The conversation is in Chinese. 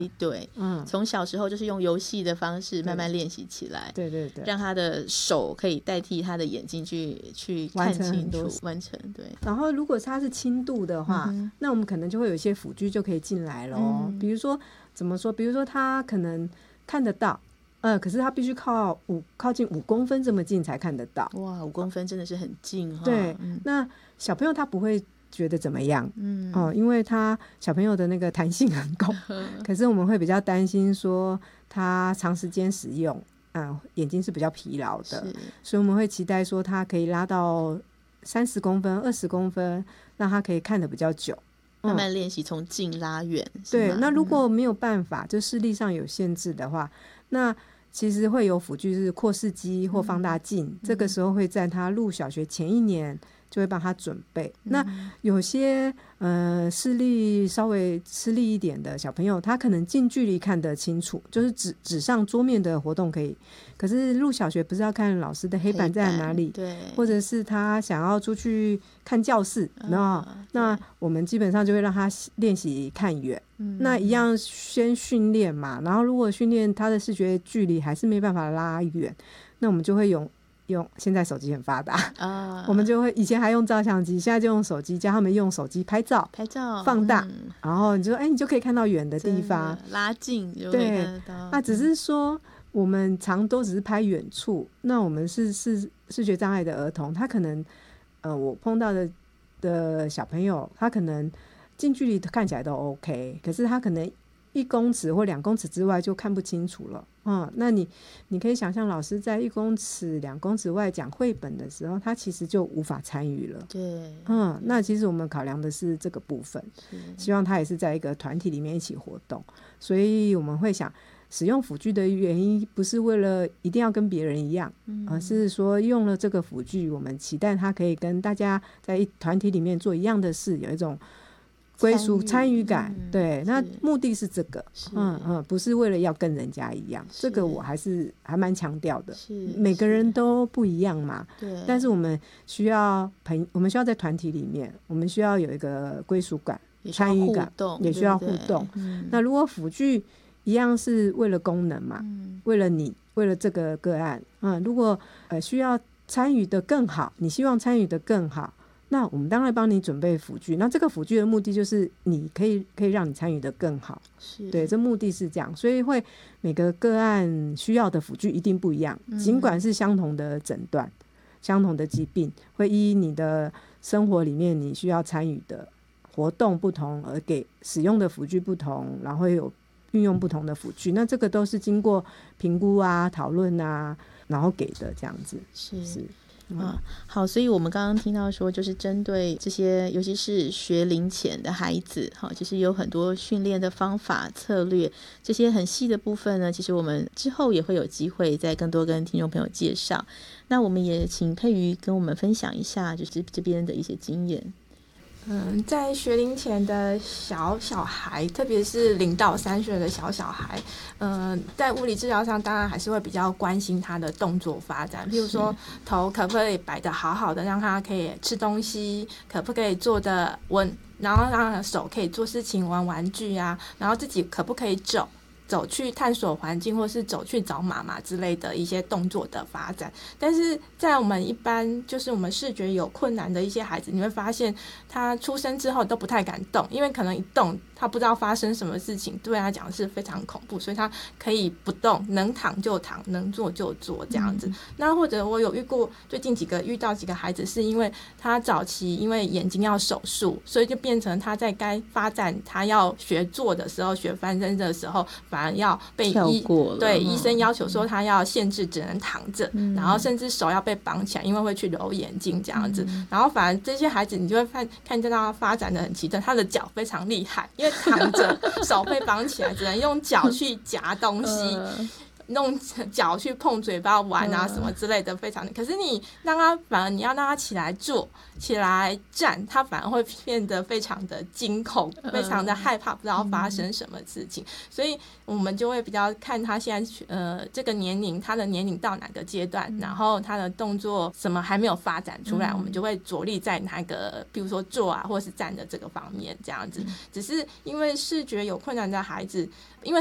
对，从小时候就是用游戏的方式慢慢练习起来， 对对对， 让他的手可以代替他的眼睛去看清楚完成。对， 然后如果他是轻度的话，那我们可能就会有一些辅具就可以进来咯。比如说怎么说，比如说他可能看得到，可是他必须靠近5公分这么近才看得到。 哇，5公分真的是很近哈。 对，那小朋友他不会觉得怎么样，因为他小朋友的那个弹性很够，可是我们会比较担心说他长时间使用，眼睛是比较疲劳的，所以我们会期待说他可以拉到30公分、20公分，让他可以看得比较久。 慢慢练习从近拉远。 对，那如果没有办法，就视力上有限制的话，那其实会有辅具是扩视机或放大镜，这个时候会在他入小学前1年就会帮他准备。那有些视力稍微吃力一点的小朋友，他可能近距离看得清楚，就是纸上桌面的活动可以，可是入小学不是要看老师的黑板在哪里， 对， 或者是他想要出去看教室，那我们基本上就会让他练习看远。那一样先训练嘛，然后如果训练他的视觉距离还是没办法拉远，那我们就会用现在手机很发达我们就会以前还用照相机，现在就用手机，教他们用手机拍照放大，然后你就可以看到远的地方， 拉近就可以看得到。 那只是说我们常都只是拍远处，那我们是视觉障碍的儿童，他可能我碰到的小朋友，他可能近距离看起来都 OK， 可是他可能1公尺或2公尺之外就看不清楚了。那你可以想象老师在1公尺、2公尺外讲绘本的时候，他其实就无法参与了。 对， 那其实我们考量的是这个部分，希望他也是在一个团体里面一起活动，所以我们会想使用辅具的原因不是为了一定要跟别人一样，而是说用了这个辅具，我们期待他可以跟大家在一团体里面做一样的事，有一种归属参与感。对，那目的是这个，不是为了要跟人家一样，这个我还蛮强调的。每个人都不一样嘛，对，但是我们需要在团体里面，我们需要有一个归属感、参与感，也需要互动。那如果辅具一样是为了功能嘛，为了这个个案，如果需要参与的更好，你希望参与的更好，那我们当然帮你准备辅具，那这个辅具的目的就是你可以让你参与的更好，对，这目的是这样，所以会每个个案需要的辅具一定不一样，尽管是相同的诊断、相同的疾病，会依你的生活里面你需要参与的活动不同而给使用的辅具不同，然后会有运用不同的辅具，那这个都是经过评估啊、讨论啊，然后给的这样子。是好，所以我们刚刚听到说，就是针对这些尤其是学龄前的孩子，其实有很多训练的方法策略，这些很细的部分呢，其实我们之后也会有机会再更多跟听众朋友介绍。那我们也请佩瑜跟我们分享一下就是这边的一些经验。 在学龄前的小孩，特别是0到3岁的小孩，在物理治疗上当然还是会比较关心他的动作发展，譬如说头可不可以摆得好好的，让他可以吃东西，可不可以坐得稳，然后让他的手可以做事情、玩玩具啊，然后自己可不可以走去探索环境，或是走去找妈妈之类的一些动作的发展。但是在我们一般就是我们视觉有困难的一些孩子，你会发现他出生之后都不太敢动，因为可能一动他不知道发生什么事情，对他讲是非常恐怖，所以他可以不动，能躺就躺，能坐就坐这样子。那或者我有最近遇到几个孩子，是因为他早期因为眼睛要手术，所以就变成他在该发展他要学坐的时候，学翻身的时候，反而要被医生要求说他要限制只能躺着，然后甚至手要被绑起来，因为会去揉眼睛这样子。然后反而这些孩子你就会看见到他发展的很奇特，他的脚非常厉害，因为躺着手被绑起来，只能用脚去夹东西。 弄脚去碰嘴巴玩啊什么之类的，非常的。可是你让他反而你要让他起来坐、起来站，他反而会变得非常的惊恐，非常的害怕，不知道发生什么事情。所以我们就会比较看他现在这个年龄，他的年龄到哪个阶段，然后他的动作什么还没有发展出来，我们就会着力在那个比如说坐啊或是站的这个方面这样子。只是因为视觉有困难的孩子，因为